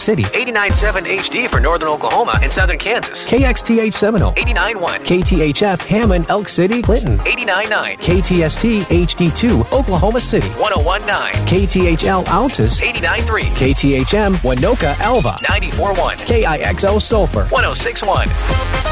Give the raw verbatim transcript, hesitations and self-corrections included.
City. eighty-nine point seven H D for Northern Oklahoma and Southern Kansas. K X T H Seminole. eighty-nine point one. K T H F Hammond, Elk City, Clinton. eighty-nine point nine. K T S T H D two, Oklahoma City. one oh one point nine. K T H L Altus. eighty-nine point three. K T H M Winoka Alva. ninety-four point one. K I X O Sulphur. one oh six point one.